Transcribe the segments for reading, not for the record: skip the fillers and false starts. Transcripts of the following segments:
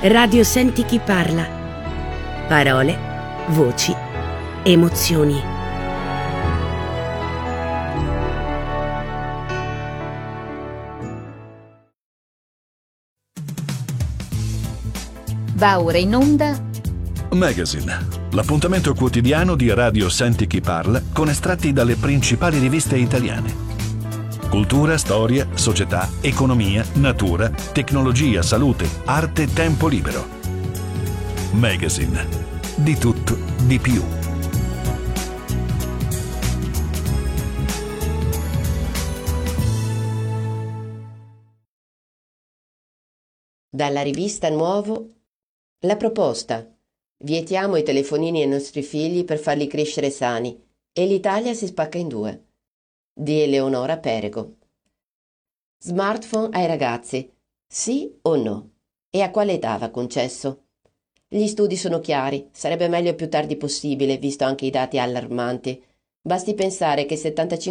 Radio Senti chi parla. Parole, voci, emozioni. Va ora in onda Magazine, l'appuntamento quotidiano di Radio Senti chi parla con estratti dalle principali riviste italiane. Cultura, storia, società, economia, natura, tecnologia, salute, arte, tempo libero. Magazine, di tutto, di più. Dalla rivista Nuovo, la proposta: vietiamo i telefonini ai nostri figli per farli crescere sani e l'Italia si spacca in due, di Eleonora Perego. Smartphone ai ragazzi, sì o no? E a quale età va concesso? Gli studi sono chiari, sarebbe meglio il più tardi possibile, visto anche i dati allarmanti. Basti pensare che il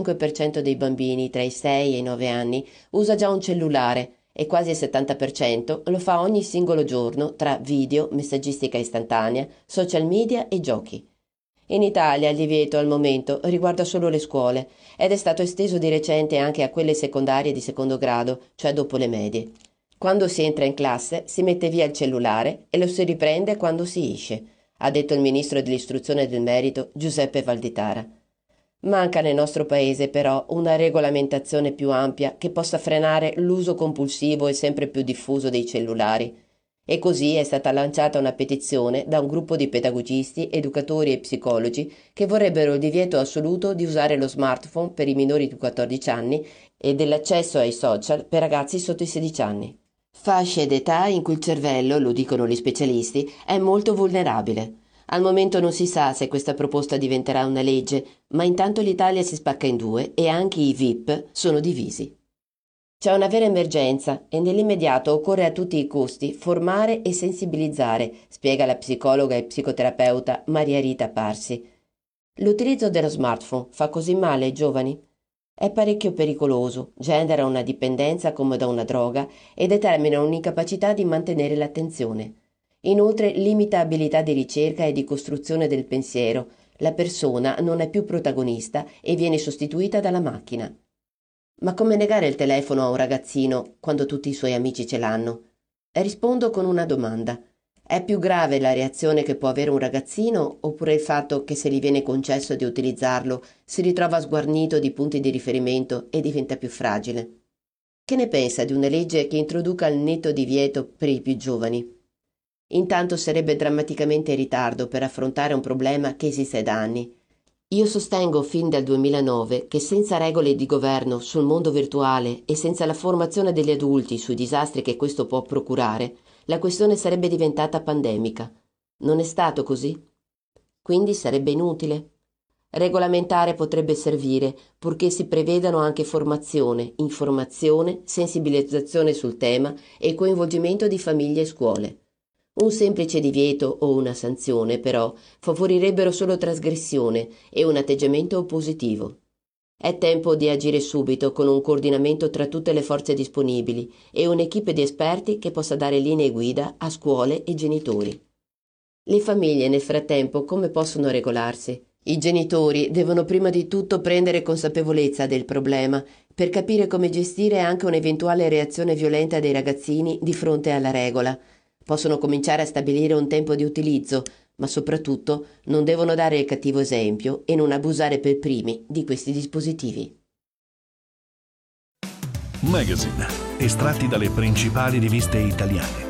75% dei bambini tra i 6 e i 9 anni usa già un cellulare e quasi il 70% lo fa ogni singolo giorno tra video, messaggistica istantanea, social media e giochi. In Italia il divieto al momento riguarda solo le scuole ed è stato esteso di recente anche a quelle secondarie di secondo grado, cioè dopo le medie. Quando si entra in classe si mette via il cellulare e lo si riprende quando si esce, ha detto il ministro dell'istruzione e del merito Giuseppe Valditara. Manca nel nostro paese però una regolamentazione più ampia che possa frenare l'uso compulsivo e sempre più diffuso dei cellulari. E così è stata lanciata una petizione da un gruppo di pedagogisti, educatori e psicologi che vorrebbero il divieto assoluto di usare lo smartphone per i minori di 14 anni e dell'accesso ai social per ragazzi sotto i 16 anni. Fasce d'età in cui il cervello, lo dicono gli specialisti, è molto vulnerabile. Al momento non si sa se questa proposta diventerà una legge, ma intanto l'Italia si spacca in due e anche i VIP sono divisi. C'è una vera emergenza e nell'immediato occorre a tutti i costi formare e sensibilizzare, spiega la psicologa e psicoterapeuta Maria Rita Parsi. L'utilizzo dello smartphone fa così male ai giovani? È parecchio pericoloso, genera una dipendenza come da una droga e determina un'incapacità di mantenere l'attenzione. Inoltre limita abilità di ricerca e di costruzione del pensiero. La persona non è più protagonista e viene sostituita dalla macchina. Ma come negare il telefono a un ragazzino quando tutti i suoi amici ce l'hanno? Rispondo con una domanda. È più grave la reazione che può avere un ragazzino oppure il fatto che se gli viene concesso di utilizzarlo si ritrova sguarnito di punti di riferimento e diventa più fragile? Che ne pensa di una legge che introduca il netto divieto per i più giovani? Intanto sarebbe drammaticamente in ritardo per affrontare un problema che esiste da anni. Io sostengo fin dal 2009 che senza regole di governo sul mondo virtuale e senza la formazione degli adulti sui disastri che questo può procurare, la questione sarebbe diventata pandemica. Non è stato così? Quindi sarebbe inutile? Regolamentare potrebbe servire, purché si prevedano anche formazione, informazione, sensibilizzazione sul tema e coinvolgimento di famiglie e scuole. Un semplice divieto o una sanzione, però, favorirebbero solo trasgressione e un atteggiamento oppositivo. È tempo di agire subito con un coordinamento tra tutte le forze disponibili e un'equipe di esperti che possa dare linee guida a scuole e genitori. Le famiglie nel frattempo come possono regolarsi? I genitori devono prima di tutto prendere consapevolezza del problema per capire come gestire anche un'eventuale reazione violenta dei ragazzini di fronte alla regola. Possono cominciare a stabilire un tempo di utilizzo, ma soprattutto non devono dare il cattivo esempio e non abusare per primi di questi dispositivi. Magazine, estratti dalle principali riviste italiane.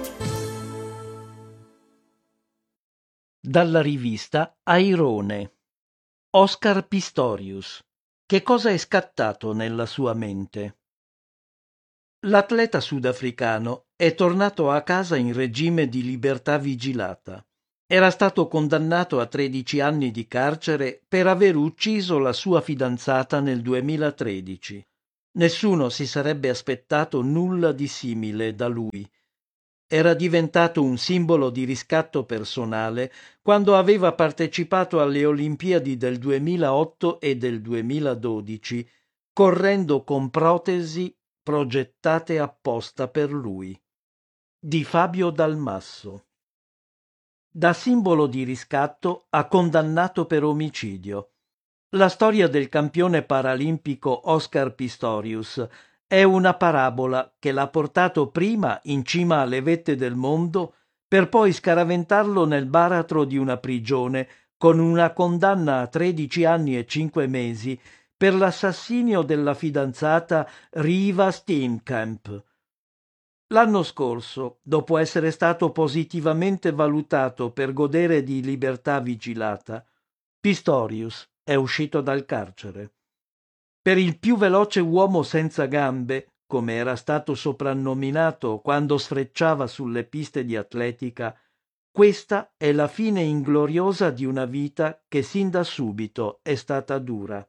Dalla rivista Airone. Oscar Pistorius. Che cosa è scattato nella sua mente? L'atleta sudafricano è tornato a casa in regime di libertà vigilata. Era stato condannato a 13 anni di carcere per aver ucciso la sua fidanzata nel 2013. Nessuno si sarebbe aspettato nulla di simile da lui. Era diventato un simbolo di riscatto personale quando aveva partecipato alle Olimpiadi del 2008 e del 2012, correndo con protesi progettate apposta per lui. di Fabio Dalmasso. Da simbolo di riscatto a condannato per omicidio. La storia del campione paralimpico Oscar Pistorius è una parabola che l'ha portato prima in cima alle vette del mondo per poi scaraventarlo nel baratro di una prigione con una condanna a 13 anni e 5 mesi per l'assassinio della fidanzata Riva Steenkamp. L'anno scorso, dopo essere stato positivamente valutato per godere di libertà vigilata, Pistorius è uscito dal carcere. Per il più veloce uomo senza gambe, come era stato soprannominato quando sfrecciava sulle piste di atletica, questa è la fine ingloriosa di una vita che sin da subito è stata dura.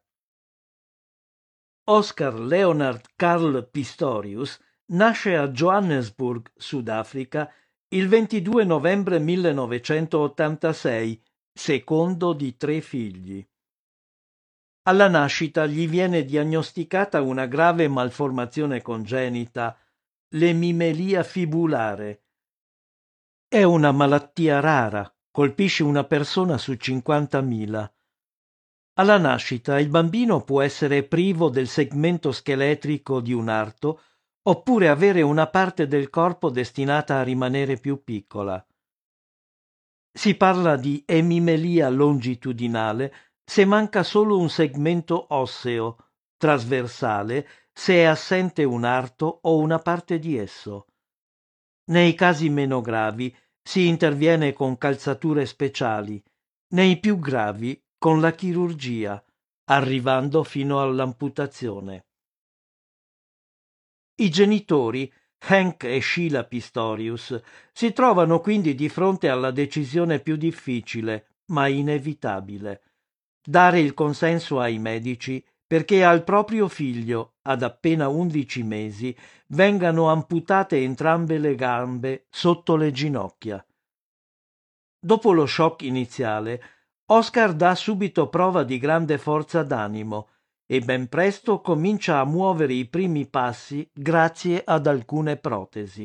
Oscar Leonard Carl Pistorius nasce a Johannesburg, Sudafrica, il 22 novembre 1986, secondo di 3 figli. Alla nascita gli viene diagnosticata una grave malformazione congenita, l'emimelia fibulare. È una malattia rara, colpisce una persona su 50.000. Alla nascita il bambino può essere privo del segmento scheletrico di un arto oppure avere una parte del corpo destinata a rimanere più piccola. Si parla di emimelia longitudinale se manca solo un segmento osseo, trasversale se è assente un arto o una parte di esso. Nei casi meno gravi si interviene con calzature speciali, nei più gravi con la chirurgia, arrivando fino all'amputazione. I genitori, Hank e Sheila Pistorius, si trovano quindi di fronte alla decisione più difficile, ma inevitabile: dare il consenso ai medici perché al proprio figlio, ad appena 11 mesi, vengano amputate entrambe le gambe sotto le ginocchia. Dopo lo shock iniziale, Oscar dà subito prova di grande forza d'animo e ben presto comincia a muovere i primi passi grazie ad alcune protesi.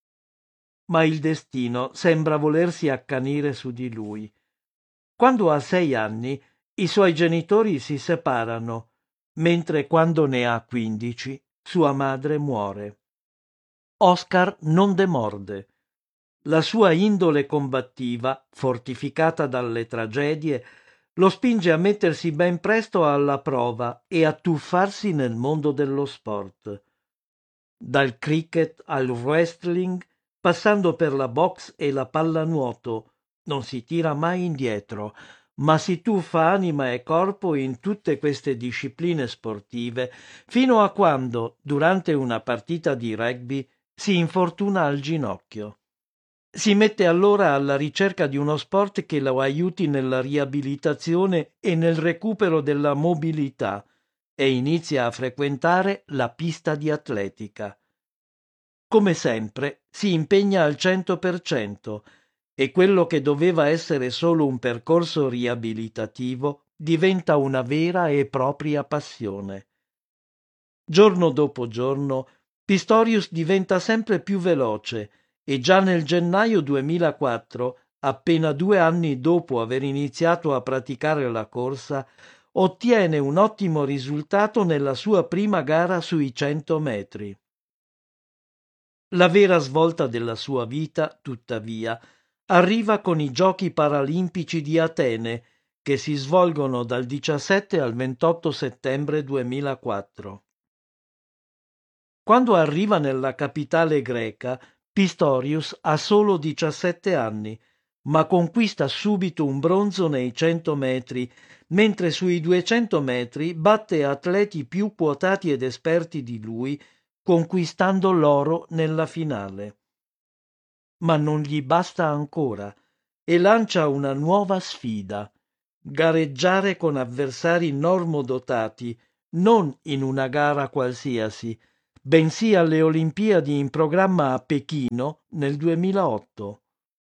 Ma il destino sembra volersi accanire su di lui. Quando ha 6 anni, i suoi genitori si separano, mentre quando ne ha 15, sua madre muore. Oscar non demorde. La sua indole combattiva, fortificata dalle tragedie, lo spinge a mettersi ben presto alla prova e a tuffarsi nel mondo dello sport. Dal cricket al wrestling, passando per la box e la pallanuoto, non si tira mai indietro, ma si tuffa anima e corpo in tutte queste discipline sportive, fino a quando, durante una partita di rugby, si infortuna al ginocchio. Si mette allora alla ricerca di uno sport che lo aiuti nella riabilitazione e nel recupero della mobilità e inizia a frequentare la pista di atletica. Come sempre si impegna al 100% e quello che doveva essere solo un percorso riabilitativo diventa una vera e propria passione. Giorno dopo giorno Pistorius diventa sempre più veloce e già nel gennaio 2004, appena 2 anni dopo aver iniziato a praticare la corsa, ottiene un ottimo risultato nella sua prima gara sui 100 metri. La vera svolta della sua vita, tuttavia, arriva con i Giochi Paralimpici di Atene, che si svolgono dal 17 al 28 settembre 2004. Quando arriva nella capitale greca, Pistorius ha solo 17 anni, ma conquista subito un bronzo nei 100 metri, mentre sui 200 metri batte atleti più quotati ed esperti di lui, conquistando l'oro nella finale. Ma non gli basta ancora e lancia una nuova sfida: gareggiare con avversari normodotati, non in una gara qualsiasi, bensì alle Olimpiadi in programma a Pechino nel 2008.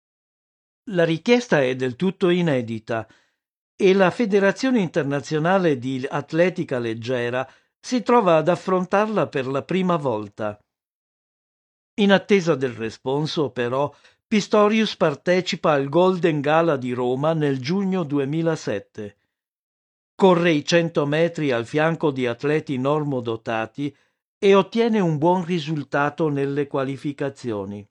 La richiesta è del tutto inedita e la Federazione Internazionale di Atletica Leggera si trova ad affrontarla per la prima volta. In attesa del responso, però, Pistorius partecipa al Golden Gala di Roma nel giugno 2007. Corre i 100 metri al fianco di atleti normodotati e ottiene un buon risultato nelle qualificazioni.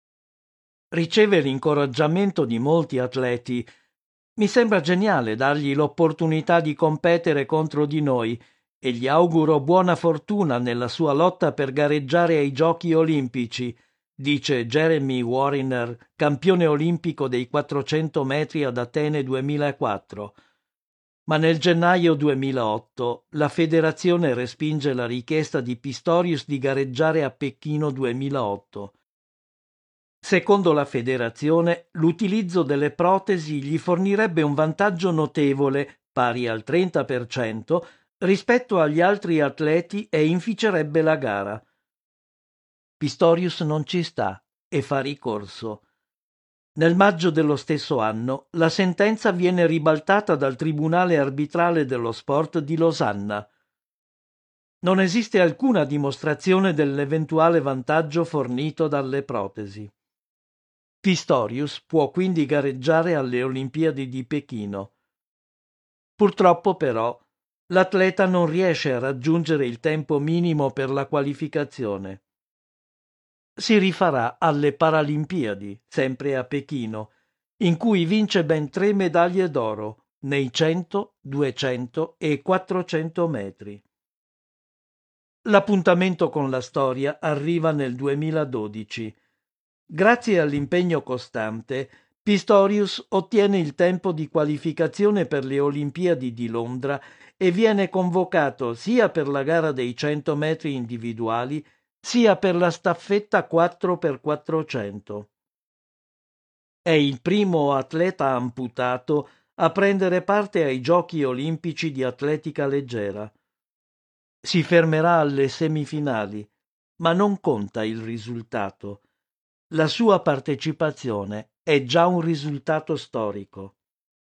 Riceve l'incoraggiamento di molti atleti. Mi sembra geniale dargli l'opportunità di competere contro di noi e gli auguro buona fortuna nella sua lotta per gareggiare ai Giochi Olimpici, dice Jeremy Wariner, campione olimpico dei 400 metri ad Atene 2004. Ma nel gennaio 2008 la federazione respinge la richiesta di Pistorius di gareggiare a Pechino 2008. Secondo la federazione, l'utilizzo delle protesi gli fornirebbe un vantaggio notevole, pari al 30%, rispetto agli altri atleti e inficerebbe la gara. Pistorius non ci sta e fa ricorso. Nel maggio dello stesso anno, la sentenza viene ribaltata dal Tribunale arbitrale dello sport di Losanna. Non esiste alcuna dimostrazione dell'eventuale vantaggio fornito dalle protesi. Pistorius può quindi gareggiare alle Olimpiadi di Pechino. Purtroppo, però, l'atleta non riesce a raggiungere il tempo minimo per la qualificazione. Si rifarà alle Paralimpiadi, sempre a Pechino, in cui vince ben 3 medaglie d'oro nei 100, 200 e 400 metri. L'appuntamento con la storia arriva nel 2012. Grazie all'impegno costante, Pistorius ottiene il tempo di qualificazione per le Olimpiadi di Londra e viene convocato sia per la gara dei 100 metri individuali sia per la staffetta 4x400. È il primo atleta amputato a prendere parte ai Giochi Olimpici di atletica leggera. Si fermerà alle semifinali, ma non conta il risultato. La sua partecipazione è già un risultato storico.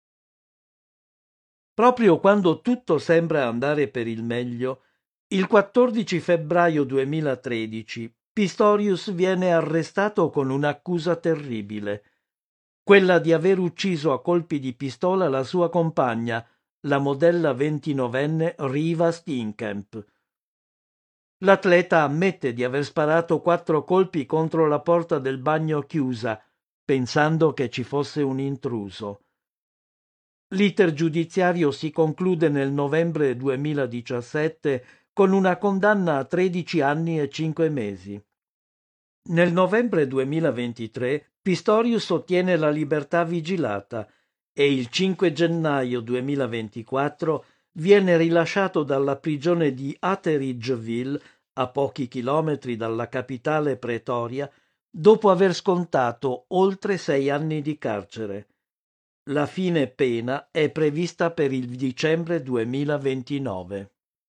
Proprio quando tutto sembra andare per il meglio, il 14 febbraio 2013 Pistorius viene arrestato con un'accusa terribile, quella di aver ucciso a colpi di pistola la sua compagna, la modella 29enne Riva Steenkamp. L'atleta ammette di aver sparato 4 colpi contro la porta del bagno chiusa, pensando che ci fosse un intruso. L'iter giudiziario si conclude nel novembre 2017 con una condanna a 13 anni e 5 mesi. Nel novembre 2023 Pistorius ottiene la libertà vigilata e il 5 gennaio 2024 viene rilasciato dalla prigione di Atteridgeville, a pochi chilometri dalla capitale Pretoria, dopo aver scontato oltre 6 anni di carcere. La fine pena è prevista per il dicembre 2029.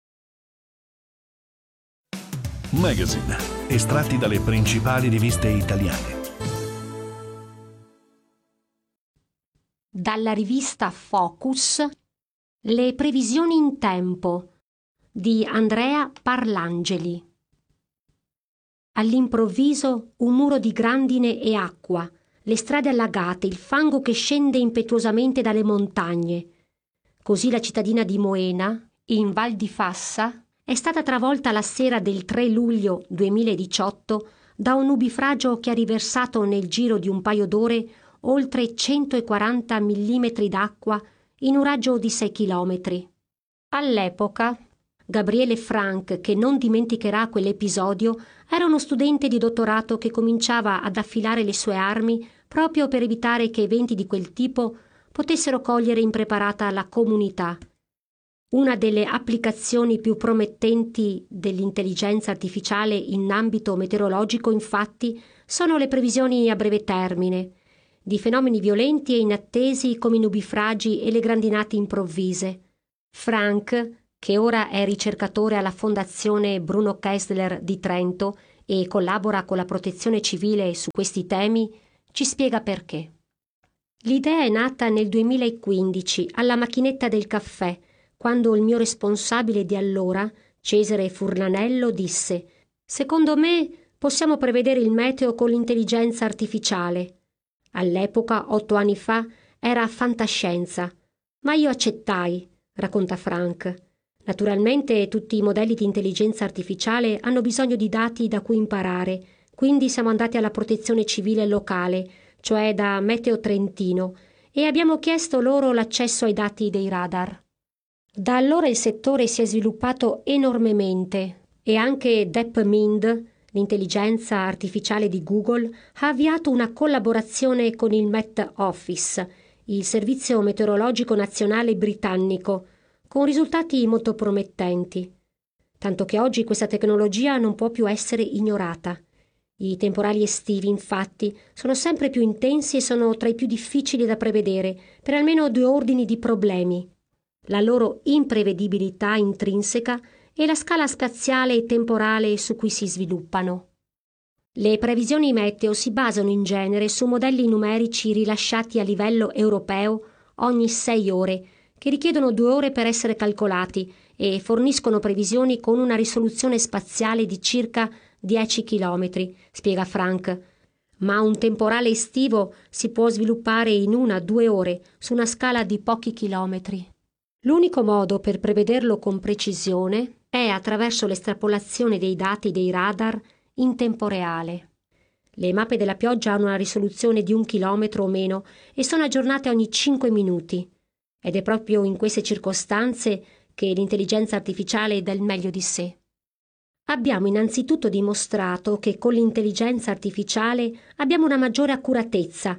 Magazine, estratti dalle principali riviste italiane. Dalla rivista Focus, le previsioni in tempo di Andrea Parlangeli. All'improvviso un muro di grandine e acqua, le strade allagate, il fango che scende impetuosamente dalle montagne. Così la cittadina di Moena, in Val di Fassa, è stata travolta la sera del 3 luglio 2018 da un nubifragio che ha riversato nel giro di un paio d'ore oltre 140 millimetri d'acqua in un raggio di 6 chilometri. All'epoca, Gabriele Frank, che non dimenticherà quell'episodio, era uno studente di dottorato che cominciava ad affilare le sue armi proprio per evitare che eventi di quel tipo potessero cogliere impreparata la comunità. Una delle applicazioni più promettenti dell'intelligenza artificiale in ambito meteorologico, infatti, sono le previsioni a breve termine di fenomeni violenti e inattesi come i nubifragi e le grandinate improvvise. Frank, che ora è ricercatore alla Fondazione Bruno Kessler di Trento e collabora con la Protezione Civile su questi temi, ci spiega perché. L'idea è nata nel 2015 alla macchinetta del caffè, quando il mio responsabile di allora, Cesare Furlanello, disse: «Secondo me possiamo prevedere il meteo con l'intelligenza artificiale. All'epoca, 8 anni fa, era fantascienza, ma io accettai, racconta Frank. Naturalmente tutti i modelli di intelligenza artificiale hanno bisogno di dati da cui imparare, quindi siamo andati alla protezione civile locale, cioè da Meteo Trentino, e abbiamo chiesto loro l'accesso ai dati dei radar. Da allora il settore si è sviluppato enormemente e anche DeepMind, l'intelligenza artificiale di Google, ha avviato una collaborazione con il Met Office, il Servizio Meteorologico Nazionale britannico, con risultati molto promettenti. Tanto che oggi questa tecnologia non può più essere ignorata. I temporali estivi, infatti, sono sempre più intensi e sono tra i più difficili da prevedere per almeno 2 ordini di problemi: la loro imprevedibilità intrinseca e la scala spaziale e temporale su cui si sviluppano. Le previsioni meteo si basano in genere su modelli numerici rilasciati a livello europeo ogni 6 ore, che richiedono 2 ore per essere calcolati e forniscono previsioni con una risoluzione spaziale di circa 10 chilometri, spiega Frank. Ma un temporale estivo si può sviluppare in 1-2 ore su una scala di pochi chilometri. L'unico modo per prevederlo con precisione è attraverso l'estrapolazione dei dati dei radar in tempo reale. Le mappe della pioggia hanno una risoluzione di 1 chilometro o meno e sono aggiornate ogni 5 minuti. Ed è proprio in queste circostanze che l'intelligenza artificiale dà il meglio di sé. Abbiamo innanzitutto dimostrato che con l'intelligenza artificiale abbiamo una maggiore accuratezza,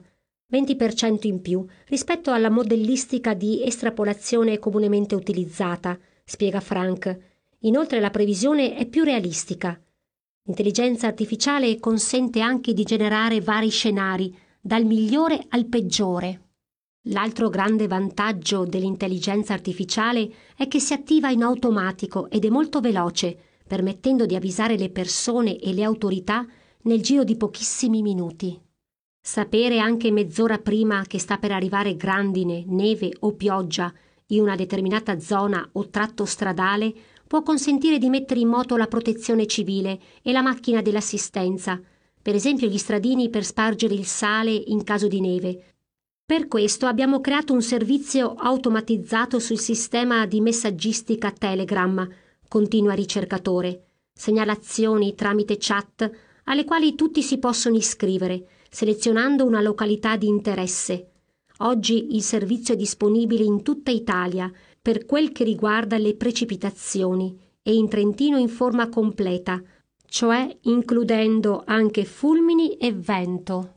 20% in più, rispetto alla modellistica di estrapolazione comunemente utilizzata, spiega Frank. Inoltre la previsione è più realistica. L'intelligenza artificiale consente anche di generare vari scenari, dal migliore al peggiore. L'altro grande vantaggio dell'intelligenza artificiale è che si attiva in automatico ed è molto veloce, permettendo di avvisare le persone e le autorità nel giro di pochissimi minuti. Sapere anche mezz'ora prima che sta per arrivare grandine, neve o pioggia in una determinata zona o tratto stradale può consentire di mettere in moto la protezione civile e la macchina dell'assistenza, per esempio gli stradini per spargere il sale in caso di neve. Per questo abbiamo creato un servizio automatizzato sul sistema di messaggistica Telegram, continua ricercatore, segnalazioni tramite chat alle quali tutti si possono iscrivere, selezionando una località di interesse. Oggi il servizio è disponibile in tutta Italia per quel che riguarda le precipitazioni e in Trentino in forma completa, cioè includendo anche fulmini e vento.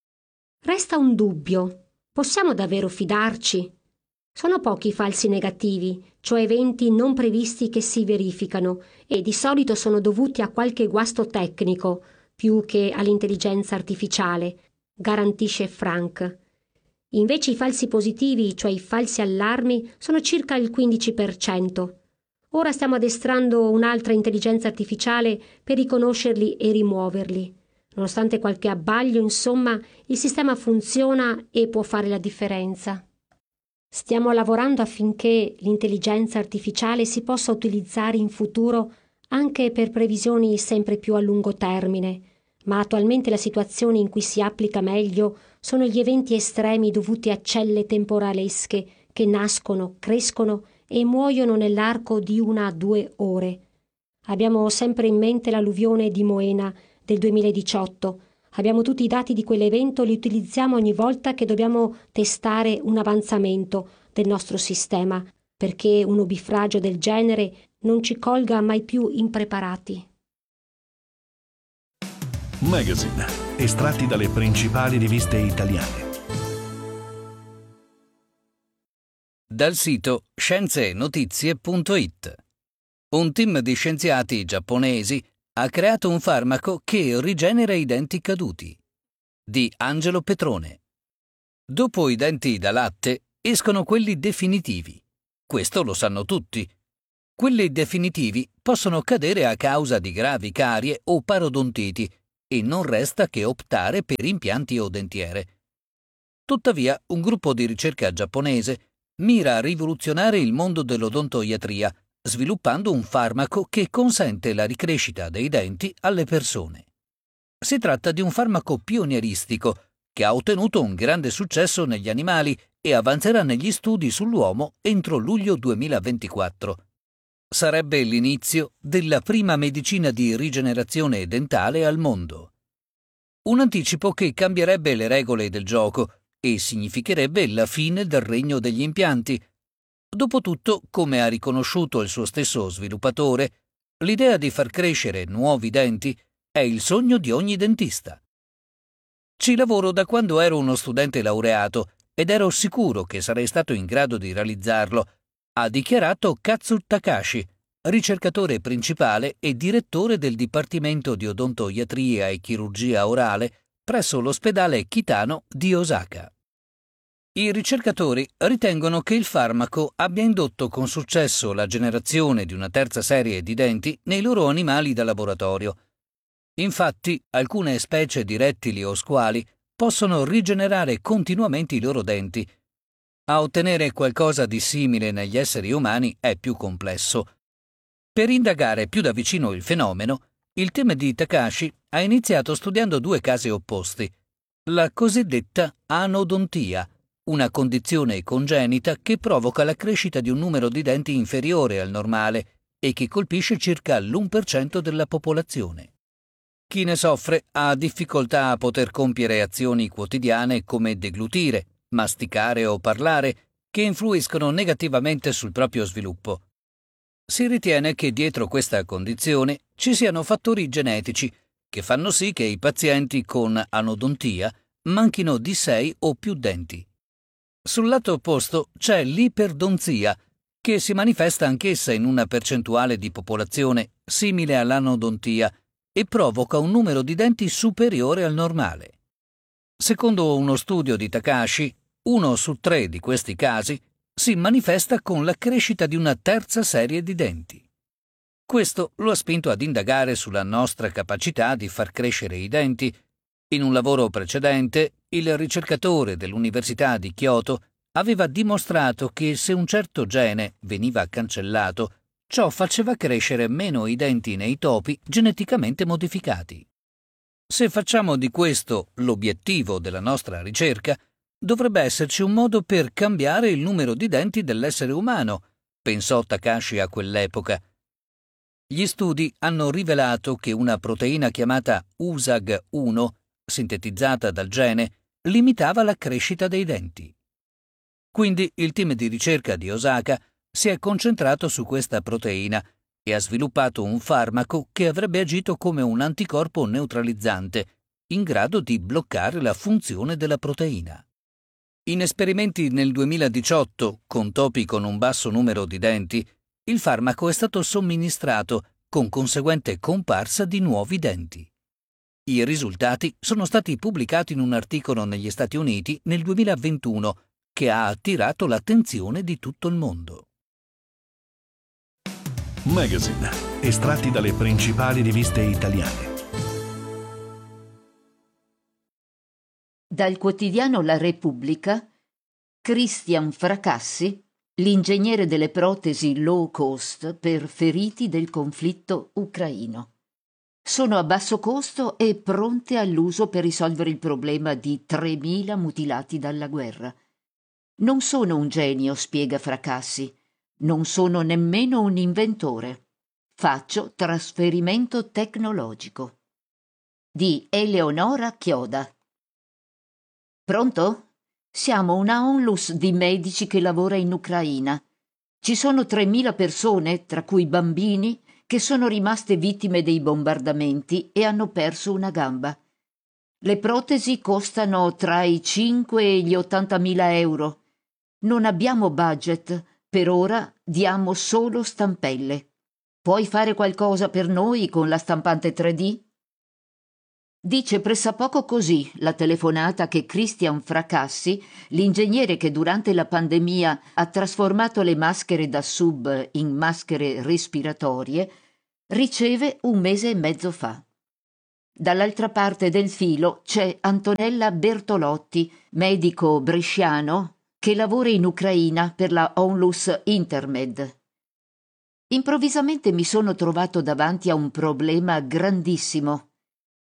Resta un dubbio. Possiamo davvero fidarci? Sono pochi i falsi negativi, cioè eventi non previsti che si verificano, e di solito sono dovuti a qualche guasto tecnico, più che all'intelligenza artificiale, garantisce Frank. Invece i falsi positivi, cioè i falsi allarmi, sono circa il 15%. Ora stiamo addestrando un'altra intelligenza artificiale per riconoscerli e rimuoverli. Nonostante qualche abbaglio, insomma, il sistema funziona e può fare la differenza. Stiamo lavorando affinché l'intelligenza artificiale si possa utilizzare in futuro anche per previsioni sempre più a lungo termine, ma attualmente la situazione in cui si applica meglio sono gli eventi estremi dovuti a celle temporalesche che nascono, crescono e muoiono nell'arco di 1-2 ore. Abbiamo sempre in mente l'alluvione di Moena del 2018. Abbiamo tutti i dati di quell'evento e li utilizziamo ogni volta che dobbiamo testare un avanzamento del nostro sistema, perché un nubifragio del genere non ci colga mai più impreparati. Magazine, estratti dalle principali riviste italiane. Dal sito scienzeenotizie.it. Un team di scienziati giapponesi ha creato un farmaco che rigenera i denti caduti. Di Angelo Petrone. Dopo i denti da latte escono quelli definitivi. Questo lo sanno tutti. Quelli definitivi possono cadere a causa di gravi carie o parodontiti e non resta che optare per impianti o dentiere. Tuttavia, un gruppo di ricerca giapponese mira a rivoluzionare il mondo dell'odontoiatria, sviluppando un farmaco che consente la ricrescita dei denti alle persone. Si tratta di un farmaco pionieristico che ha ottenuto un grande successo negli animali e avanzerà negli studi sull'uomo entro luglio 2024. Sarebbe l'inizio della prima medicina di rigenerazione dentale al mondo. Un anticipo che cambierebbe le regole del gioco e significherebbe la fine del regno degli impianti. Dopotutto, come ha riconosciuto il suo stesso sviluppatore, l'idea di far crescere nuovi denti è il sogno di ogni dentista. Ci lavoro da quando ero uno studente laureato ed ero sicuro che sarei stato in grado di realizzarlo, ha dichiarato Katsu Takashi, ricercatore principale e direttore del Dipartimento di Odontoiatria e Chirurgia Orale presso l'ospedale Kitano di Osaka. I ricercatori ritengono che il farmaco abbia indotto con successo la generazione di una terza serie di denti nei loro animali da laboratorio. Infatti, alcune specie di rettili o squali possono rigenerare continuamente i loro denti. A ottenere qualcosa di simile negli esseri umani è più complesso. Per indagare più da vicino il fenomeno, il team di Takashi ha iniziato studiando due casi opposti: la cosiddetta anodontia, una condizione congenita che provoca la crescita di un numero di denti inferiore al normale e che colpisce circa l'1% della popolazione. Chi ne soffre ha difficoltà a poter compiere azioni quotidiane come deglutire, masticare o parlare, che influiscono negativamente sul proprio sviluppo. Si ritiene che dietro questa condizione ci siano fattori genetici che fanno sì che i pazienti con anodontia manchino di 6 o più denti. Sul lato opposto c'è l'iperdonzia, che si manifesta anch'essa in una percentuale di popolazione simile all'anodontia e provoca un numero di denti superiore al normale. Secondo uno studio di Takashi, 1 su 3 di questi casi si manifesta con la crescita di una terza serie di denti. Questo lo ha spinto ad indagare sulla nostra capacità di far crescere i denti. In un lavoro precedente, il ricercatore dell'Università di Kyoto aveva dimostrato che se un certo gene veniva cancellato, ciò faceva crescere meno i denti nei topi geneticamente modificati. Se facciamo di questo l'obiettivo della nostra ricerca, dovrebbe esserci un modo per cambiare il numero di denti dell'essere umano, pensò Takashi a quell'epoca. Gli studi hanno rivelato che una proteina chiamata USAG1, sintetizzata dal gene, limitava la crescita dei denti. Quindi il team di ricerca di Osaka si è concentrato su questa proteina e ha sviluppato un farmaco che avrebbe agito come un anticorpo neutralizzante, in grado di bloccare la funzione della proteina. In esperimenti nel 2018, con topi con un basso numero di denti, il farmaco è stato somministrato, con conseguente comparsa di nuovi denti. I risultati sono stati pubblicati in un articolo negli Stati Uniti nel 2021 che ha attirato l'attenzione di tutto il mondo. Magazine, estratti dalle principali riviste italiane. Dal quotidiano La Repubblica, Christian Fracassi, l'ingegnere delle protesi low cost per feriti del conflitto ucraino. Sono a basso costo e pronte all'uso per risolvere il problema di 3.000 mutilati dalla guerra. Non sono un genio, spiega Fracassi. Non sono nemmeno un inventore. Faccio trasferimento tecnologico. Di Eleonora Chioda. Pronto? Siamo una onlus di medici che lavora in Ucraina. Ci sono 3.000 persone, tra cui bambini, che sono rimaste vittime dei bombardamenti e hanno perso una gamba. Le protesi costano tra i 5 e gli 80.000 euro. Non abbiamo budget. Per ora diamo solo stampelle. Puoi fare qualcosa per noi con la stampante 3D? Dice pressappoco così la telefonata che Christian Fracassi, l'ingegnere che durante la pandemia ha trasformato le maschere da sub in maschere respiratorie, riceve 1 mese e mezzo fa. Dall'altra parte del filo c'è Antonella Bertolotti, medico bresciano, che lavora in Ucraina per la Onlus Intermed. Improvvisamente mi sono trovato davanti a un problema grandissimo.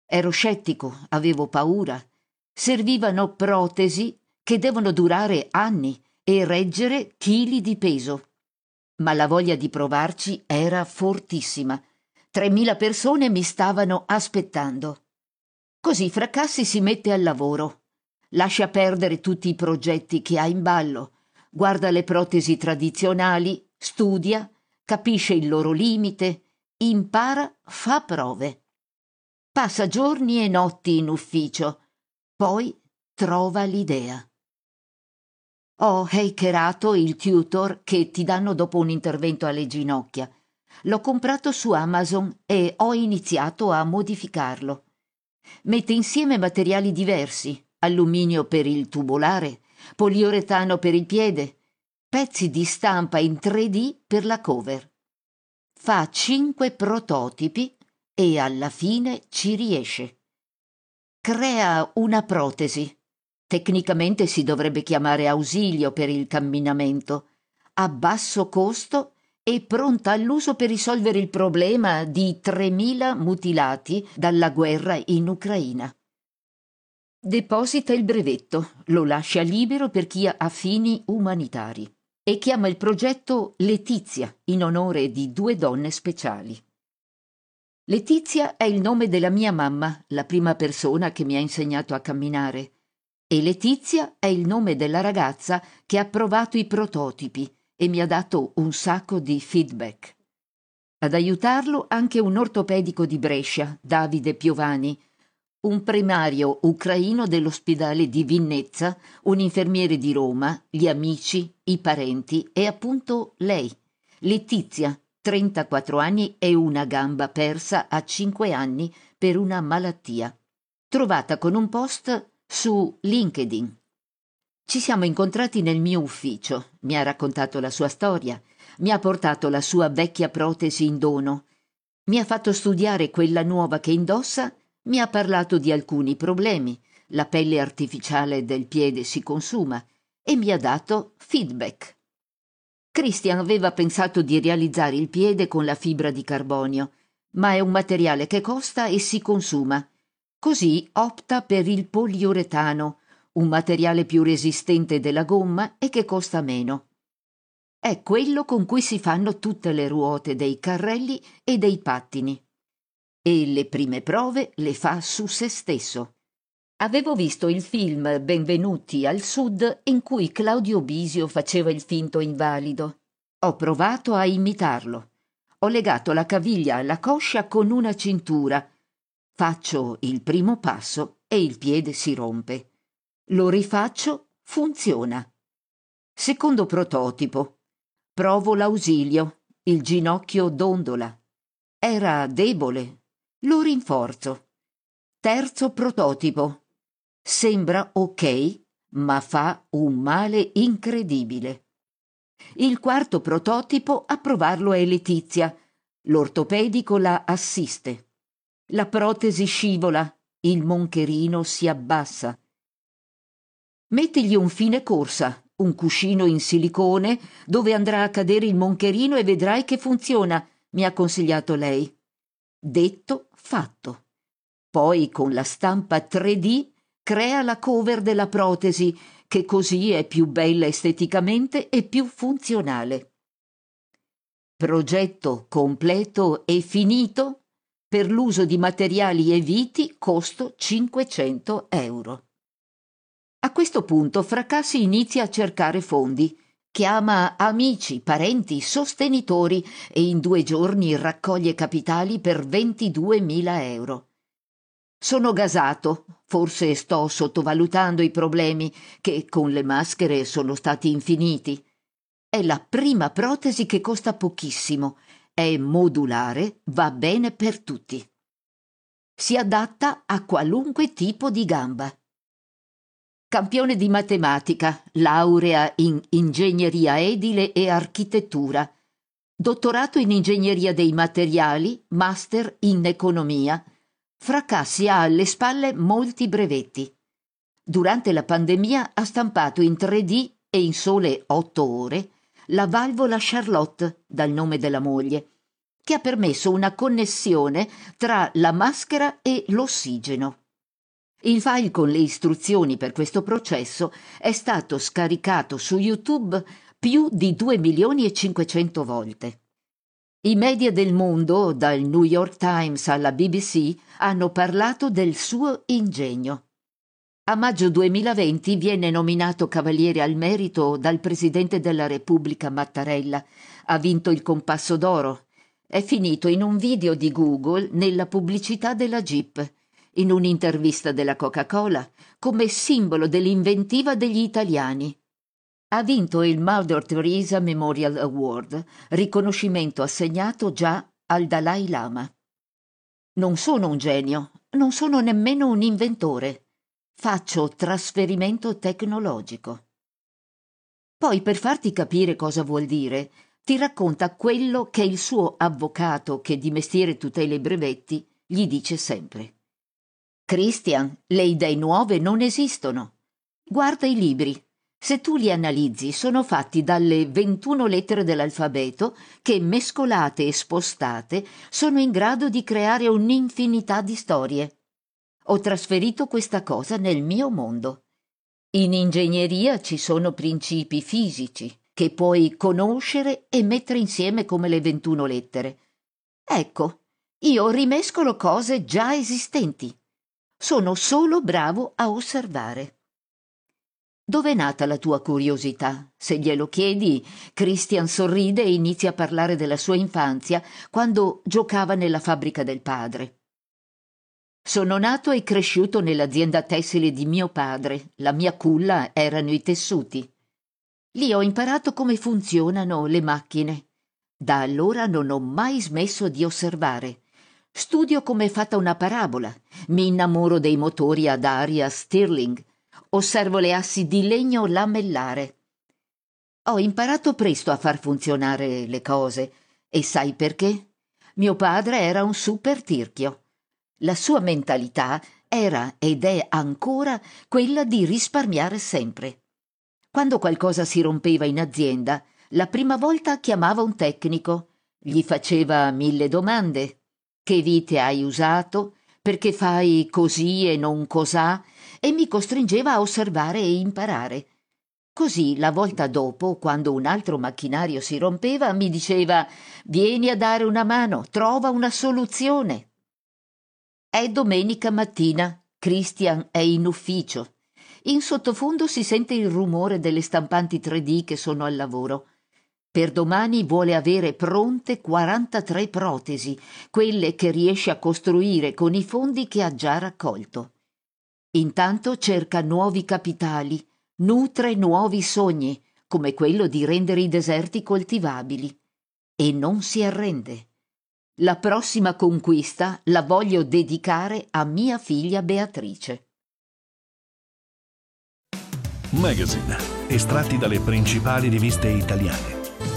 Ero scettico, avevo paura. Servivano protesi che devono durare anni e reggere chili di peso. Ma la voglia di provarci era fortissima. 3.000 persone mi stavano aspettando. Così Fracassi si mette al lavoro. Lascia perdere tutti i progetti che ha in ballo. Guarda le protesi tradizionali, studia, capisce il loro limite, impara, fa prove. Passa giorni e notti in ufficio, poi trova l'idea. Ho hackerato il tutor che ti danno dopo un intervento alle ginocchia. L'ho comprato su Amazon e ho iniziato a modificarlo. Mette insieme materiali diversi, alluminio per il tubolare, poliuretano per il piede, pezzi di stampa in 3D per la cover. Fa 5 prototipi e alla fine ci riesce. Crea una protesi. Tecnicamente si dovrebbe chiamare ausilio per il camminamento, a basso costo e pronta all'uso per risolvere il problema di 3.000 mutilati dalla guerra in Ucraina. Deposita il brevetto, lo lascia libero per chi ha fini umanitari e chiama il progetto Letizia in onore di 2 donne speciali. Letizia è il nome della mia mamma, la prima persona che mi ha insegnato a camminare, e Letizia è il nome della ragazza che ha provato i prototipi e mi ha dato un sacco di feedback. Ad aiutarlo anche un ortopedico di Brescia, Davide Piovani, un primario ucraino dell'ospedale di Vinnezza, un infermiere di Roma, gli amici, i parenti e appunto lei, Letizia, 34 anni e una gamba persa a 5 anni per una malattia, trovata con un post su LinkedIn. Ci siamo incontrati nel mio ufficio, mi ha raccontato la sua storia, mi ha portato la sua vecchia protesi in dono, mi ha fatto studiare quella nuova che indossa, mi ha parlato di alcuni problemi, la pelle artificiale del piede si consuma, e mi ha dato feedback. Christian aveva pensato di realizzare il piede con la fibra di carbonio, ma è un materiale che costa e si consuma. Così opta per il poliuretano, un materiale più resistente della gomma e che costa meno. È quello con cui si fanno tutte le ruote dei carrelli e dei pattini. E le prime prove le fa su se stesso. Avevo visto il film Benvenuti al Sud in cui Claudio Bisio faceva il finto invalido. Ho provato a imitarlo. Ho legato la caviglia alla coscia con una cintura. Faccio il primo passo e il piede si rompe. Lo rifaccio, funziona. Secondo prototipo. Provo l'ausilio, il ginocchio dondola. Era debole. Lo rinforzo. Terzo prototipo. Sembra ok, ma fa un male incredibile. Il quarto prototipo a provarlo è Letizia. L'ortopedico la assiste. La protesi scivola, il moncherino si abbassa. Mettigli un fine corsa, un cuscino in silicone dove andrà a cadere il moncherino e vedrai che funziona, mi ha consigliato lei. Detto, fatto. Poi con la stampa 3D crea la cover della protesi, che così è più bella esteticamente e più funzionale. Progetto completo e finito. Per l'uso di materiali e viti costo 500 euro. A questo punto Fracassi inizia a cercare fondi. Chiama amici, parenti, sostenitori e in 2 giorni raccoglie capitali per 22.000 euro. Sono gasato, forse sto sottovalutando i problemi che con le maschere sono stati infiniti. È la prima protesi che costa pochissimo, è modulare, va bene per tutti. Si adatta a qualunque tipo di gamba. Campione di matematica, laurea in ingegneria edile e architettura, dottorato in ingegneria dei materiali, master in economia. Fracassi ha alle spalle molti brevetti. Durante la pandemia ha stampato in 3D e in sole 8 ore la valvola Charlotte, dal nome della moglie, che ha permesso una connessione tra la maschera e l'ossigeno. Il file con le istruzioni per questo processo è stato scaricato su YouTube più di 2.500.000 volte. I media del mondo, dal New York Times alla BBC, hanno parlato del suo ingegno. A maggio 2020 viene nominato Cavaliere al Merito dal Presidente della Repubblica Mattarella. Ha vinto il Compasso d'Oro. È finito in un video di Google nella pubblicità della Jeep, in un'intervista della Coca-Cola, come simbolo dell'inventiva degli italiani. Ha vinto il Mother Teresa Memorial Award, riconoscimento assegnato già al Dalai Lama. Non sono un genio, non sono nemmeno un inventore. Faccio trasferimento tecnologico. Poi, per farti capire cosa vuol dire, ti racconta quello che il suo avvocato, che di mestiere tutela i brevetti, gli dice sempre. Christian, le idee nuove non esistono. Guarda i libri. Se tu li analizzi, sono fatti dalle 21 lettere dell'alfabeto che, mescolate e spostate, sono in grado di creare un'infinità di storie. Ho trasferito questa cosa nel mio mondo. In ingegneria ci sono principi fisici che puoi conoscere e mettere insieme come le 21 lettere. Ecco, io rimescolo cose già esistenti. Sono solo bravo a osservare. Dov'è nata la tua curiosità? Se glielo chiedi, Christian sorride e inizia a parlare della sua infanzia quando giocava nella fabbrica del padre. Sono nato e cresciuto nell'azienda tessile di mio padre. La mia culla erano i tessuti. Lì ho imparato come funzionano le macchine. Da allora non ho mai smesso di osservare. Studio come è fatta una parabola. Mi innamoro dei motori ad aria Stirling. Osservo le assi di legno lamellare. Ho imparato presto a far funzionare le cose. E sai perché? Mio padre era un super tirchio. La sua mentalità era ed è ancora quella di risparmiare sempre. Quando qualcosa si rompeva in azienda, la prima volta chiamava un tecnico, gli faceva 1000 domande. Che vite hai usato? Perché fai così e non cosà? E mi costringeva a osservare e imparare. Così, la volta dopo, quando un altro macchinario si rompeva, mi diceva «Vieni a dare una mano, trova una soluzione». È domenica mattina, Christian è in ufficio. In sottofondo si sente il rumore delle stampanti 3D che sono al lavoro. Per domani vuole avere pronte 43 protesi, quelle che riesce a costruire con i fondi che ha già raccolto. Intanto cerca nuovi capitali, nutre nuovi sogni, come quello di rendere i deserti coltivabili. E non si arrende. La prossima conquista la voglio dedicare a mia figlia Beatrice. Magazine, estratti dalle principali riviste italiane.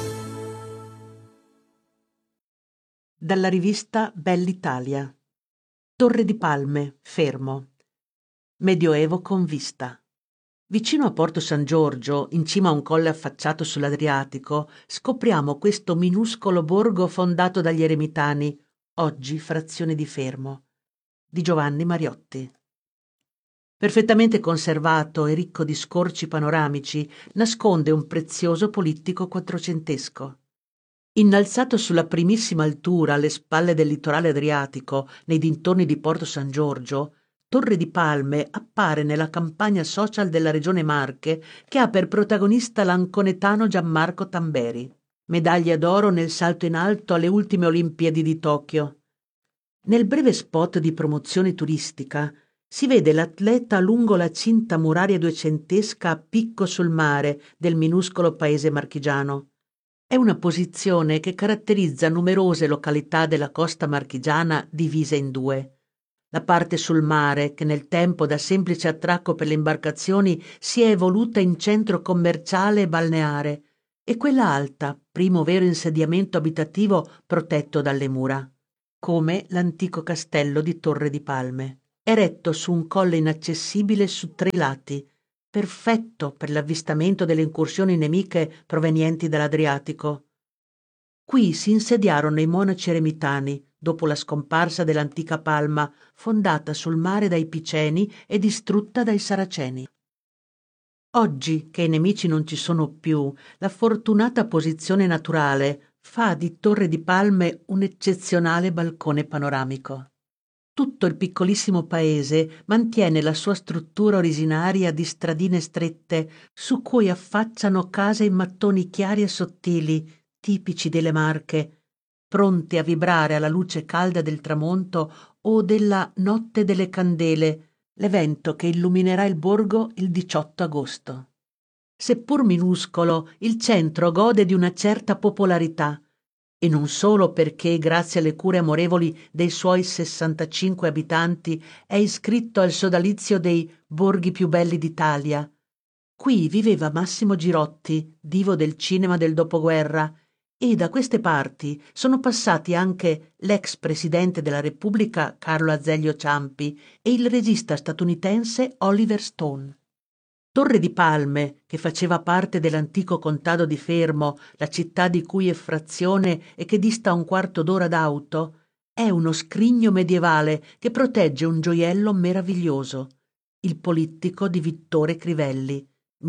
Dalla rivista Bell'Italia. Torre di Palme, Fermo. Medioevo con vista. Vicino a Porto San Giorgio, in cima a un colle affacciato sull'Adriatico, scopriamo questo minuscolo borgo fondato dagli eremitani, oggi frazione di Fermo, di Giovanni Mariotti. Perfettamente conservato e ricco di scorci panoramici, nasconde un prezioso polittico quattrocentesco. Innalzato sulla primissima altura alle spalle del litorale adriatico, nei dintorni di Porto San Giorgio, Torre di Palme appare nella campagna social della regione Marche, che ha per protagonista l'anconetano Gianmarco Tamberi, medaglia d'oro nel salto in alto alle ultime Olimpiadi di Tokyo. Nel breve spot di promozione turistica si vede l'atleta lungo la cinta muraria duecentesca a picco sul mare del minuscolo paese marchigiano. È una posizione che caratterizza numerose località della costa marchigiana divise in due. La parte sul mare, che nel tempo da semplice attracco per le imbarcazioni si è evoluta in centro commerciale e balneare, e quella alta, primo vero insediamento abitativo protetto dalle mura, come l'antico castello di Torre di Palme, eretto su un colle inaccessibile su 3 lati, perfetto per l'avvistamento delle incursioni nemiche provenienti dall'Adriatico. Qui si insediarono i monaci eremitani, dopo la scomparsa dell'antica Palma, fondata sul mare dai Piceni e distrutta dai Saraceni. Oggi, che i nemici non ci sono più, la fortunata posizione naturale fa di Torre di Palme un eccezionale balcone panoramico. Tutto il piccolissimo paese mantiene la sua struttura originaria di stradine strette su cui affacciano case in mattoni chiari e sottili, tipici delle Marche, pronti a vibrare alla luce calda del tramonto o della Notte delle Candele, l'evento che illuminerà il borgo il 18 agosto. Seppur minuscolo, il centro gode di una certa popolarità, e non solo perché, grazie alle cure amorevoli dei suoi 65 abitanti, è iscritto al sodalizio dei borghi più belli d'Italia. Qui viveva Massimo Girotti, divo del cinema del dopoguerra, e da queste parti sono passati anche l'ex presidente della Repubblica Carlo Azeglio Ciampi e il regista statunitense Oliver Stone. Torre di Palme, che faceva parte dell'antico contado di Fermo, la città di cui è frazione e che dista un quarto d'ora d'auto, è uno scrigno medievale che protegge un gioiello meraviglioso, il Polittico di Vittore Crivelli,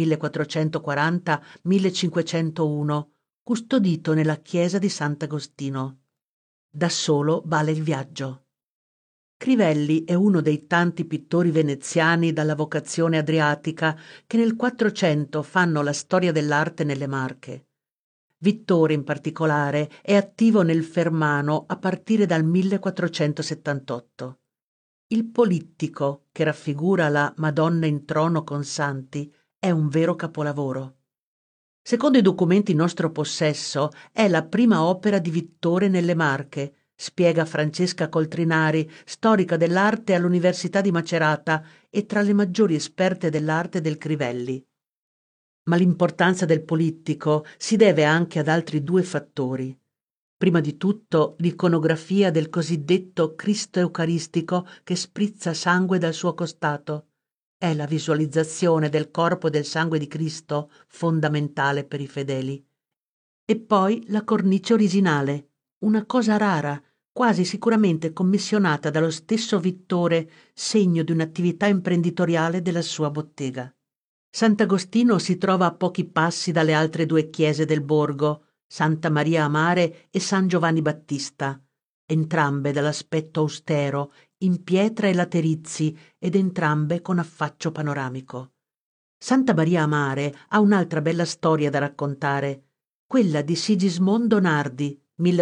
1440-1501, custodito nella chiesa di Sant'Agostino. Da solo vale il viaggio. Crivelli è uno dei tanti pittori veneziani dalla vocazione adriatica che nel Quattrocento fanno la storia dell'arte nelle Marche. Vittore, in particolare, è attivo nel Fermano a partire dal 1478. Il Polittico, che raffigura la Madonna in trono con santi, è un vero capolavoro. Secondo i documenti in nostro possesso, è la prima opera di Vittore nelle Marche, spiega Francesca Coltrinari, storica dell'arte all'Università di Macerata e tra le maggiori esperte dell'arte del Crivelli. Ma l'importanza del Polittico si deve anche ad altri due fattori. Prima di tutto l'iconografia del cosiddetto Cristo Eucaristico che sprizza sangue dal suo costato. È la visualizzazione del corpo e del sangue di Cristo fondamentale per i fedeli. E poi la cornice originale, una cosa rara, quasi sicuramente commissionata dallo stesso Vittore, segno di un'attività imprenditoriale della sua bottega. Sant'Agostino si trova a pochi passi dalle altre due chiese del borgo, Santa Maria a Mare e San Giovanni Battista, entrambe dall'aspetto austero, in pietra e laterizi, ed entrambe con affaccio panoramico. Santa Maria a Mare ha un'altra bella storia da raccontare, quella di Sigismondo Nardi,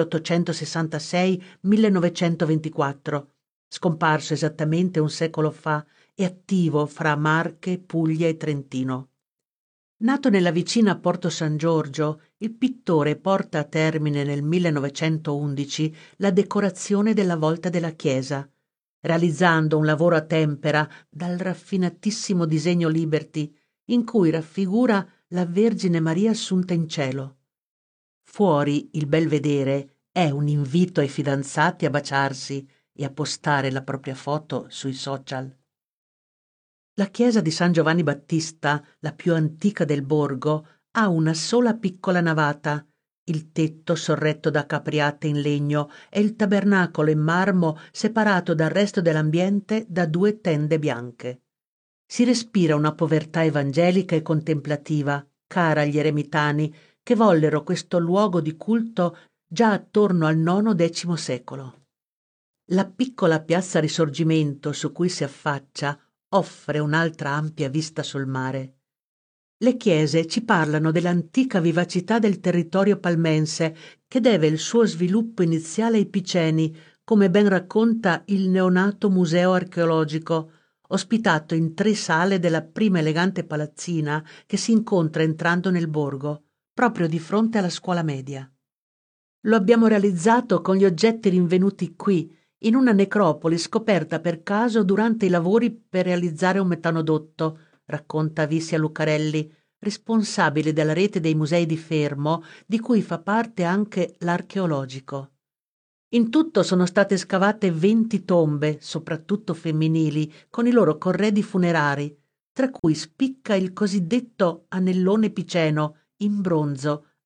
1866-1924, scomparso esattamente un secolo fa e attivo fra Marche, Puglia e Trentino. Nato nella vicina Porto San Giorgio, il pittore porta a termine nel 1911 la decorazione della volta della chiesa, realizzando un lavoro a tempera dal raffinatissimo disegno Liberty, in cui raffigura la Vergine Maria assunta in cielo. Fuori il belvedere è un invito ai fidanzati a baciarsi e a postare la propria foto sui social. La chiesa di San Giovanni Battista, la più antica del borgo, ha una sola piccola navata, il tetto sorretto da capriate in legno e il tabernacolo in marmo separato dal resto dell'ambiente da due tende bianche. Si respira una povertà evangelica e contemplativa, cara agli eremitani, che vollero questo luogo di culto già attorno al IX-X secolo. La piccola piazza Risorgimento su cui si affaccia offre un'altra ampia vista sul mare. Le chiese ci parlano dell'antica vivacità del territorio palmense che deve il suo sviluppo iniziale ai Piceni, come ben racconta il neonato museo archeologico, ospitato in 3 sale della prima elegante palazzina che si incontra entrando nel borgo, proprio di fronte alla scuola media. Lo abbiamo realizzato con gli oggetti rinvenuti qui, in una necropoli scoperta per caso durante i lavori per realizzare un metanodotto, racconta Vissia Lucarelli, responsabile della rete dei musei di Fermo, di cui fa parte anche l'archeologico. In tutto sono state scavate 20 tombe, soprattutto femminili, con i loro corredi funerari, tra cui spicca il cosiddetto anellone piceno, in bronzo,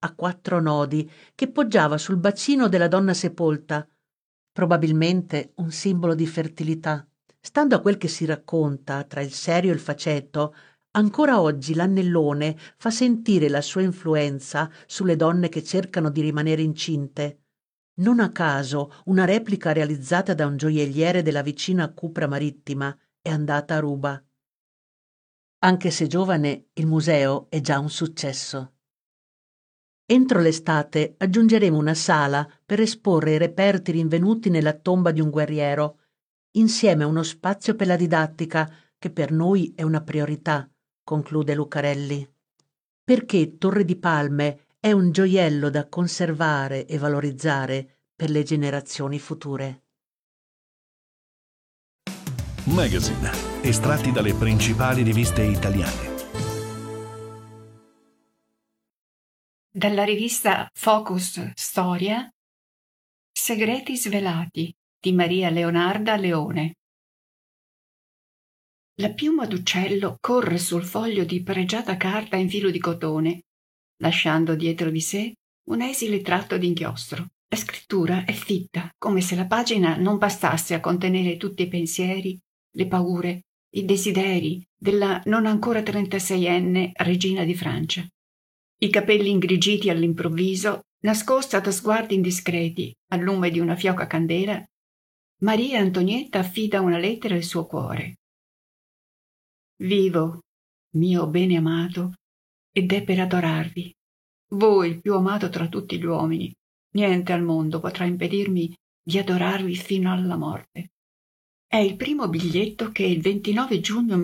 a 4 nodi che poggiava sul bacino della donna sepolta, probabilmente un simbolo di fertilità. Stando a quel che si racconta tra il serio e il faceto, ancora oggi l'annellone fa sentire la sua influenza sulle donne che cercano di rimanere incinte. Non a caso una replica realizzata da un gioielliere della vicina Cupra Marittima è andata a ruba. Anche se giovane, il museo è già un successo. Entro l'estate aggiungeremo una sala per esporre i reperti rinvenuti nella tomba di un guerriero, insieme a uno spazio per la didattica che per noi è una priorità, conclude Lucarelli. Perché Torre di Palme è un gioiello da conservare e valorizzare per le generazioni future. Magazine, estratti dalle principali riviste italiane. Dalla rivista Focus Storia, Segreti svelati di Maria Leonarda Leone. La piuma d'uccello corre sul foglio di pregiata carta in filo di cotone, lasciando dietro di sé un esile tratto d'inchiostro. La scrittura è fitta, come se la pagina non bastasse a contenere tutti i pensieri, le paure, i desideri della non ancora 36enne regina di Francia. I capelli ingrigiti all'improvviso, nascosta da sguardi indiscreti al lume di una fioca candela, Maria Antonietta affida una lettera al suo cuore. Vivo, mio bene amato, ed è per adorarvi. Voi, il più amato tra tutti gli uomini, niente al mondo potrà impedirmi di adorarvi fino alla morte. È il primo biglietto che il 29 giugno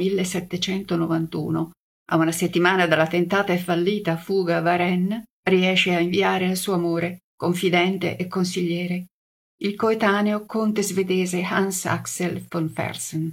1791, a una settimana dalla tentata e fallita fuga a Varennes, riesce a inviare al suo amore, confidente e consigliere, il coetaneo conte svedese Hans Axel von Fersen.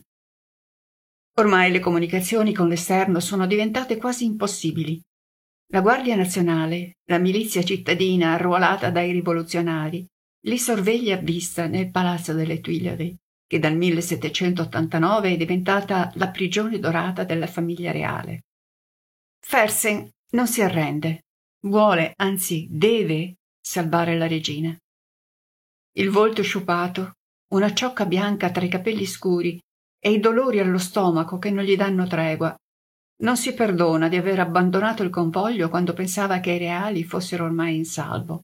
Ormai le comunicazioni con l'esterno sono diventate quasi impossibili. La Guardia Nazionale, la milizia cittadina arruolata dai rivoluzionari, li sorveglia a vista nel Palazzo delle Tuileries, che dal 1789 è diventata la prigione dorata della famiglia reale. Fersen non si arrende, vuole, anzi deve, salvare la regina. Il volto sciupato, una ciocca bianca tra i capelli scuri e i dolori allo stomaco che non gli danno tregua. Non si perdona di aver abbandonato il convoglio quando pensava che i reali fossero ormai in salvo.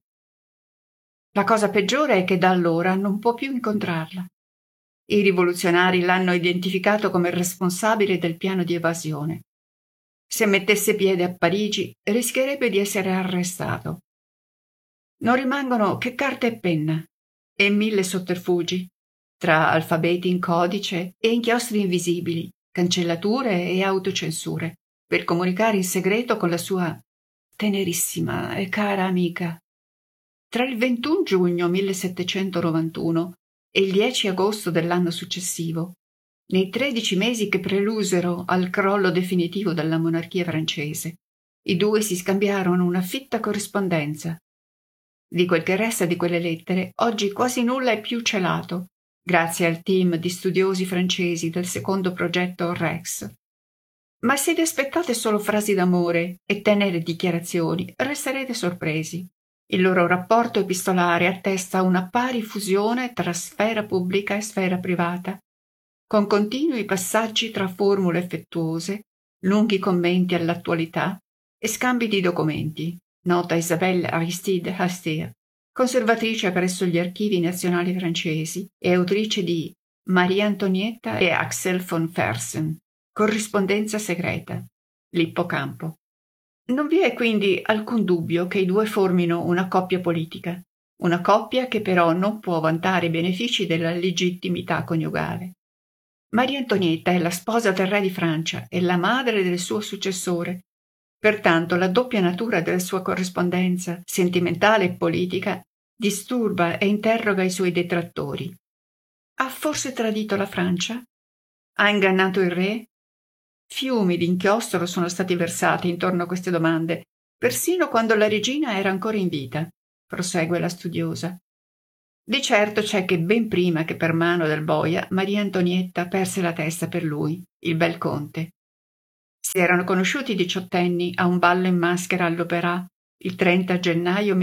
La cosa peggiore è che da allora non può più incontrarla. I rivoluzionari l'hanno identificato come responsabile del piano di evasione. Se mettesse piede a Parigi rischierebbe di essere arrestato. Non rimangono che carta e penna e 1000 sotterfugi, tra alfabeti in codice e inchiostri invisibili, cancellature e autocensure, per comunicare in segreto con la sua tenerissima e cara amica. Tra il 21 giugno 1791 e il 10 agosto dell'anno successivo, nei 13 mesi che prelusero al crollo definitivo della monarchia francese, i due si scambiarono una fitta corrispondenza. Di quel che resta di quelle lettere, oggi quasi nulla è più celato, grazie al team di studiosi francesi del secondo progetto Rex. Ma se vi aspettate solo frasi d'amore e tenere dichiarazioni, resterete sorpresi. Il loro rapporto epistolare attesta una pari fusione tra sfera pubblica e sfera privata, con continui passaggi tra formule affettuose, lunghi commenti all'attualità e scambi di documenti, nota Isabelle Aristide Astier, conservatrice presso gli archivi nazionali francesi e autrice di Maria Antonietta e Axel von Fersen, corrispondenza segreta, l'Ippocampo. Non vi è quindi alcun dubbio che i due formino una coppia politica, una coppia che però non può vantare i benefici della legittimità coniugale. Maria Antonietta è la sposa del re di Francia e la madre del suo successore. Pertanto la doppia natura della sua corrispondenza, sentimentale e politica, disturba e interroga i suoi detrattori. Ha forse tradito la Francia? Ha ingannato il re? Fiumi di inchiostro sono stati versati intorno a queste domande, persino quando la regina era ancora in vita, prosegue la studiosa. Di certo c'è che ben prima che per mano del boia Maria Antonietta perse la testa per lui, il bel conte. Si erano conosciuti diciottenni a un ballo in maschera all'Opéra il 30 gennaio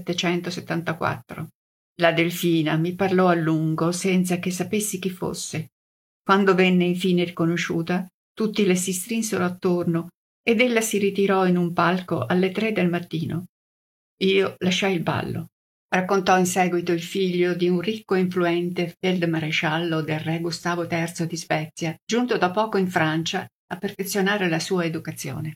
1774. La Delfina mi parlò a lungo senza che sapessi chi fosse. Quando venne infine riconosciuta, tutti le si strinsero attorno ed ella si ritirò in un palco alle 3 del mattino. Io lasciai il ballo. Raccontò in seguito il figlio di un ricco e influente feldmaresciallo del re Gustavo III di Svezia, giunto da poco in Francia a perfezionare la sua educazione.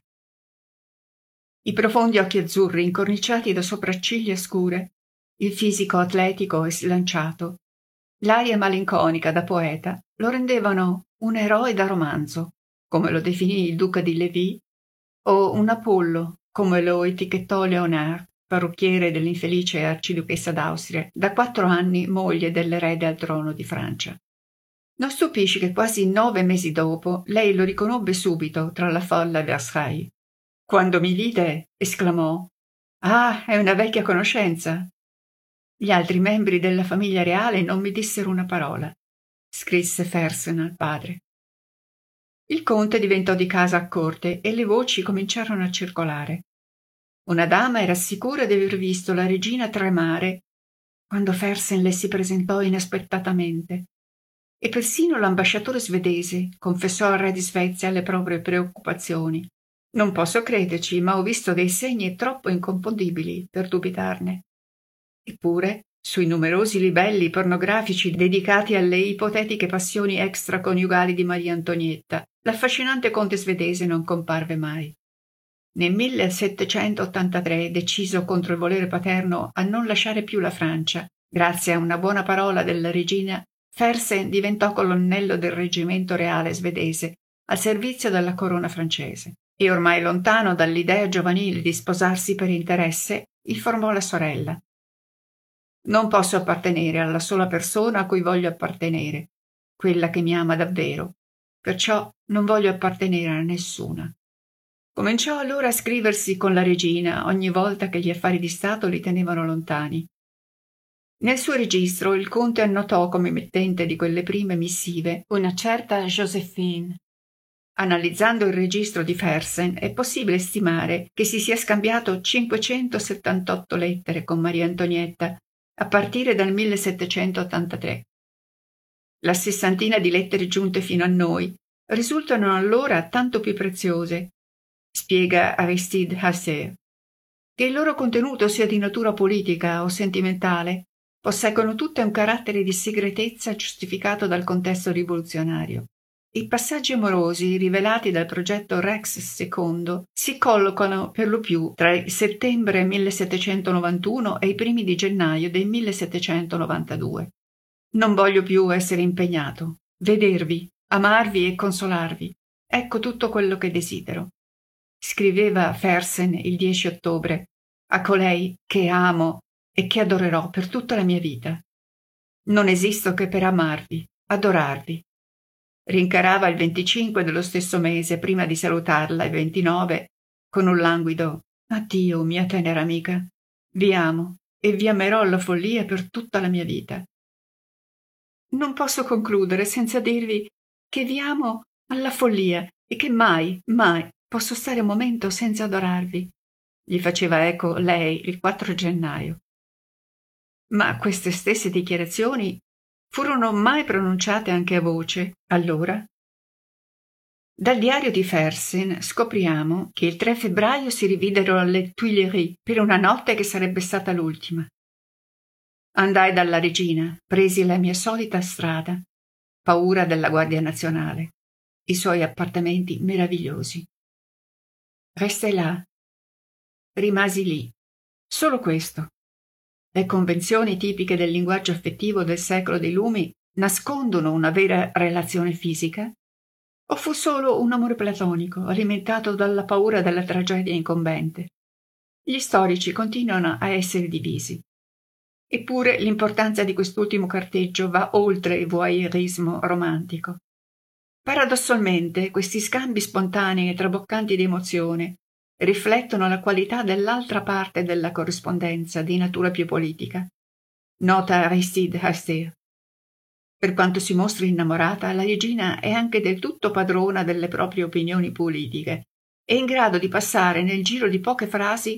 I profondi occhi azzurri incorniciati da sopracciglia scure, il fisico atletico e slanciato, l'aria malinconica da poeta lo rendevano un eroe da romanzo, come lo definì il duca di Lévis, o un Apollo, come lo etichettò Léonard, parrucchiere dell'infelice arciduchessa d'Austria, da 4 anni moglie dell'erede al trono di Francia. Non stupisce che quasi 9 mesi dopo lei lo riconobbe subito tra la folla a Versailles. Quando mi vide, esclamò: «Ah, è una vecchia conoscenza!» Gli altri membri della famiglia reale non mi dissero una parola, scrisse Fersen al padre. Il conte diventò di casa a corte e le voci cominciarono a circolare. Una dama era sicura di aver visto la regina tremare quando Fersen le si presentò inaspettatamente, e persino l'ambasciatore svedese confessò al re di Svezia le proprie preoccupazioni. Non posso crederci, ma ho visto dei segni troppo inconfondibili per dubitarne. Eppure, sui numerosi libelli pornografici dedicati alle ipotetiche passioni extraconiugali di Maria Antonietta, l'affascinante conte svedese non comparve mai. Nel 1783, deciso contro il volere paterno a non lasciare più la Francia, grazie a una buona parola della regina, Fersen diventò colonnello del reggimento reale svedese al servizio della corona francese e, ormai lontano dall'idea giovanile di sposarsi per interesse, gli formò la sorella. Non posso appartenere alla sola persona a cui voglio appartenere, quella che mi ama davvero, perciò non voglio appartenere a nessuna. Cominciò allora a scriversi con la regina ogni volta che gli affari di Stato li tenevano lontani. Nel suo registro il conte annotò come mittente di quelle prime missive una certa Joséphine. Analizzando il registro di Fersen è possibile stimare che si sia scambiato 578 lettere con Maria Antonietta a partire dal 1783. La sessantina di lettere giunte fino a noi risultano allora tanto più preziose, spiega Aristide Hasser. Che il loro contenuto sia di natura politica o sentimentale, posseggono tutte un carattere di segretezza giustificato dal contesto rivoluzionario. I passaggi amorosi rivelati dal progetto Rex II si collocano per lo più tra il settembre 1791 e i primi di gennaio del 1792. Non voglio più essere impegnato. Vedervi, amarvi e consolarvi. Ecco tutto quello che desidero. Scriveva Fersen il 10 ottobre a colei che amo e che adorerò per tutta la mia vita. Non esisto che per amarvi, adorarvi. Rincarava il 25 dello stesso mese, prima di salutarla il 29, con un languido «Addio, mia tenera amica, vi amo e vi amerò alla follia per tutta la mia vita». Non posso concludere senza dirvi che vi amo alla follia e che mai, mai posso stare un momento senza adorarvi. Gli faceva eco lei il 4 gennaio. Ma queste stesse dichiarazioni furono mai pronunciate anche a voce, allora? Dal diario di Fersen scopriamo che il 3 febbraio si rividero alle Tuileries per una notte che sarebbe stata l'ultima. Andai dalla regina, presi la mia solita strada, paura della Guardia Nazionale, i suoi appartamenti meravigliosi. Restai là, rimasi lì, solo questo. Le convenzioni tipiche del linguaggio affettivo del secolo dei lumi nascondono una vera relazione fisica? O fu solo un amore platonico, alimentato dalla paura della tragedia incombente? Gli storici continuano a essere divisi. Eppure l'importanza di quest'ultimo carteggio va oltre il voyeurismo romantico. Paradossalmente, questi scambi spontanei e traboccanti di emozione riflettono la qualità dell'altra parte della corrispondenza di natura più politica. Nota Aristide Hasser. Per quanto si mostri innamorata, la regina è anche del tutto padrona delle proprie opinioni politiche e in grado di passare nel giro di poche frasi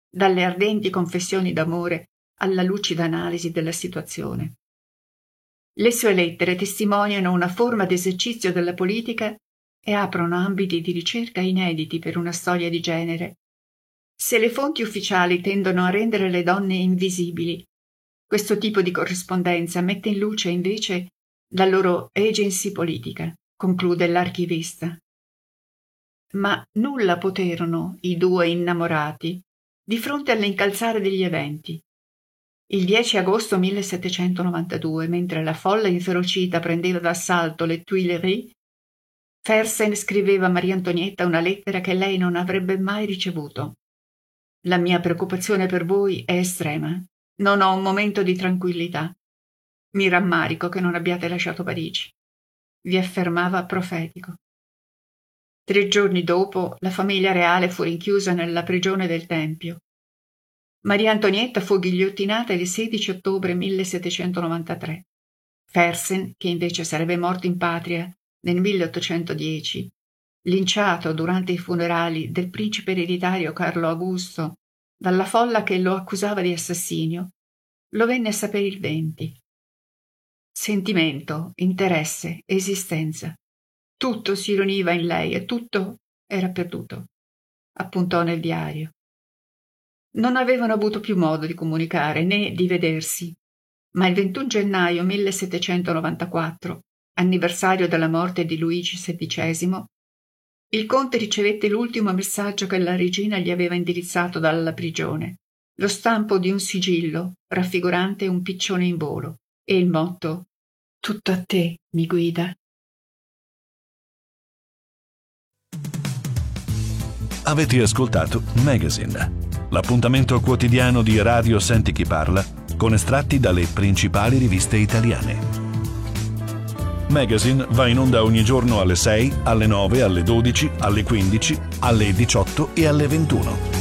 dalle ardenti confessioni d'amore alla lucida analisi della situazione. Le sue lettere testimoniano una forma d'esercizio della politica e aprono ambiti di ricerca inediti per una storia di genere. Se le fonti ufficiali tendono a rendere le donne invisibili, questo tipo di corrispondenza mette in luce invece la loro agency politica, conclude l'archivista. Ma nulla poterono i due innamorati di fronte all'incalzare degli eventi. Il 10 agosto 1792, mentre la folla inferocita prendeva d'assalto le Tuileries, Fersen scriveva a Maria Antonietta una lettera che lei non avrebbe mai ricevuto. La mia preoccupazione per voi è estrema. Non ho un momento di tranquillità. Mi rammarico che non abbiate lasciato Parigi. Vi affermava profetico. 3 giorni dopo, la famiglia reale fu rinchiusa nella prigione del Tempio. Maria Antonietta fu ghigliottinata il 16 ottobre 1793. Fersen, che invece sarebbe morto in patria nel 1810, linciato durante i funerali del principe ereditario Carlo Augusto dalla folla che lo accusava di assassinio, lo venne a sapere il 20. Sentimento, interesse, esistenza. Tutto si riuniva in lei e tutto era perduto, appuntò nel diario. Non avevano avuto più modo di comunicare né di vedersi, ma il 21 gennaio 1794, anniversario della morte di Luigi XVI, il conte ricevette l'ultimo messaggio che la regina gli aveva indirizzato dalla prigione, lo stampo di un sigillo raffigurante un piccione in volo e il motto «Tutto a te, mi guida». Avete ascoltato Magazine, l'appuntamento quotidiano di Radio Senti Chi Parla con estratti dalle principali riviste italiane. Magazine va in onda ogni giorno alle 6, alle 9, alle 12, alle 15, alle 18 e alle 21.